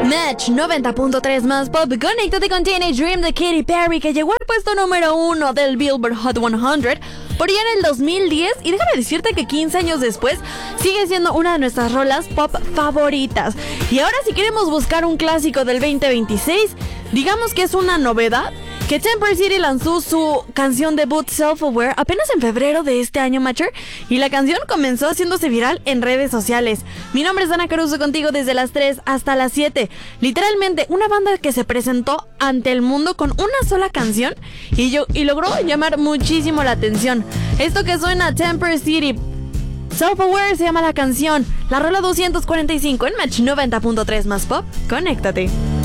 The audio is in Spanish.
Match 90.3 más pop. Conéctate con Teenage Dream de Katy Perry, que llegó al puesto número 1 del Billboard Hot 100 por allá en el 2010. Y déjame decirte que 15 años después sigue siendo una de nuestras rolas pop favoritas. Y ahora, si queremos buscar un clásico del 2026, digamos que es una novedad que Temper City lanzó su canción debut Self-Aware apenas en febrero de este año, Matcher, y la canción comenzó haciéndose viral en redes sociales. Mi nombre es Ana Caruso, contigo desde las 3 hasta las 7. Literalmente, una banda que se presentó ante el mundo con una sola canción y logró llamar muchísimo la atención. Esto que suena, Temper City, Self-Aware se llama la canción, la rola 245 en Match 90.3 más pop. Conéctate.